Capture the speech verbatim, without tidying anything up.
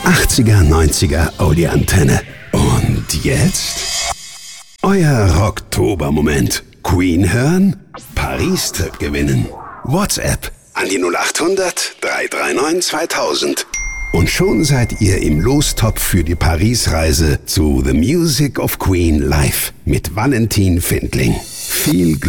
achtziger, neunziger Audi-Antenne. Und jetzt? Euer Rocktober-Moment. Queen hören? Paris-Trip gewinnen. WhatsApp an die null acht hundert, drei drei neun, zweitausend. Und schon seid ihr im Lostopf für die Paris-Reise zu The Music of Queen live mit Valentin Findling. Viel Glück!